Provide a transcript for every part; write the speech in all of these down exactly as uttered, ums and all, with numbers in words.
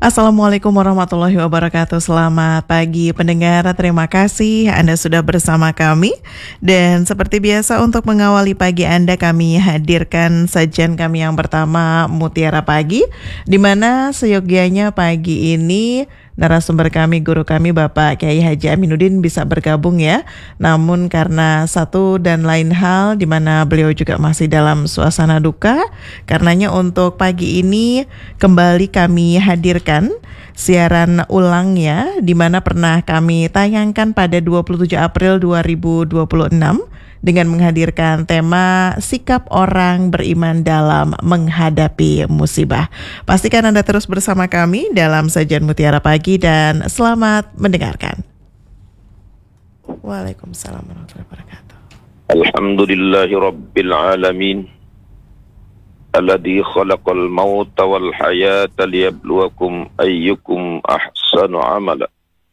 Assalamualaikum warahmatullahi wabarakatuh. Selamat pagi pendengar, terima kasih Anda sudah bersama kami. Dan seperti biasa untuk mengawali pagi Anda, kami hadirkan sajian kami yang pertama, Mutiara Pagi, di mana seyogianya pagi ini narasumber kami, guru kami Bapak Kiai Haji Aminuddin bisa bergabung ya. Namun karena satu dan lain hal di mana beliau juga masih dalam suasana duka, karenanya untuk pagi ini kembali kami hadirkan siaran ulangnya, di mana pernah kami tayangkan pada dua puluh tujuh April dua ribu dua puluh enam dengan menghadirkan tema sikap orang beriman dalam menghadapi musibah. Pastikan Anda terus bersama kami dalam sajian Mutiara Pagi dan selamat mendengarkan. Waalaikumsalam warahmatullahi wabarakatuh. Alhamdulillahi rabbil alamin. Alladzi khalaqal mauta wal hayata liyabluwakum ayyukum ahsanu amala.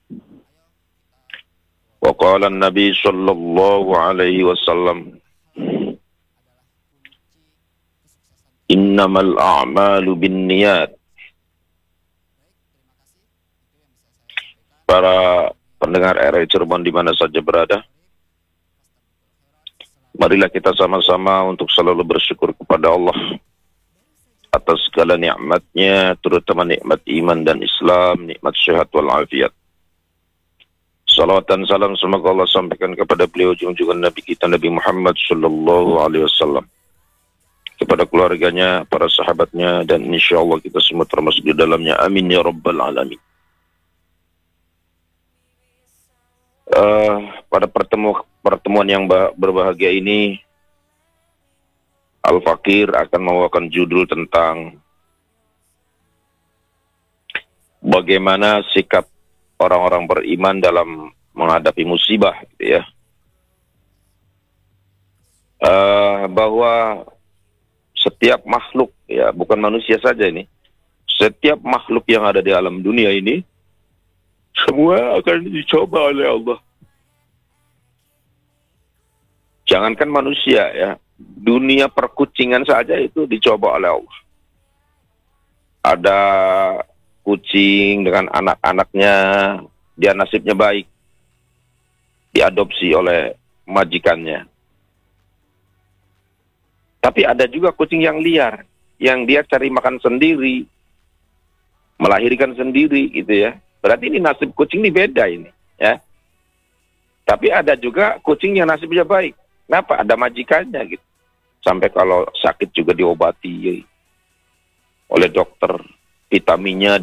Wa qala an-nabi sallallahu alaihi wasallam, innamal a'malu binniyat. Para pendengar R R I Cirebon di mana saja berada, marilah kita sama-sama untuk selalu bersyukur kepada Allah atas segala nikmatnya, terutama nikmat iman dan Islam, nikmat sehat wal afiat. Salawat dan salam semoga Allah sampaikan kepada beliau junjungan Nabi kita Nabi Muhammad sallallahu alaihi wasallam, kepada keluarganya, para sahabatnya, dan insya Allah kita semua termasuk di dalamnya. Amin ya rabbal alamin. Uh, pada pertemu, pertemuan yang berbahagia ini, Al-Fakir akan membawakan judul tentang bagaimana sikap orang-orang beriman dalam menghadapi musibah, gitu ya. Uh, bahwa setiap makhluk, ya bukan manusia saja ini, setiap makhluk yang ada di alam dunia ini, semua akan dicoba oleh Allah. Jangankan manusia ya, dunia perkucingan saja itu dicoba oleh Allah. Ada kucing dengan anak-anaknya, dia nasibnya baik, diadopsi oleh majikannya. Tapi ada juga kucing yang liar, yang dia cari makan sendiri, melahirkan sendiri gitu ya. Berarti ini nasib kucing ini beda ini ya. Tapi ada juga kucing yang nasibnya baik. Kenapa? Ada majikannya gitu. Sampai kalau sakit juga diobati oleh dokter, vitaminnya